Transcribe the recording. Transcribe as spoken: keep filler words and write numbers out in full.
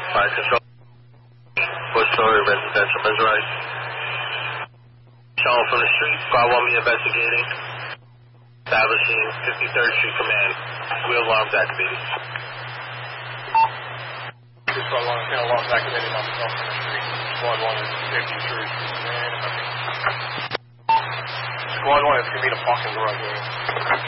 Fire control. Four-story residential Mesrite. Shown from the street. Squad one be investigating. Establishing fifty-third Street Command. Wheel alarms activated. Squad one, wheel alarms activated on the from the street. Squad one is fifty-third Street Command. Squad one is going to be the fucking garage area.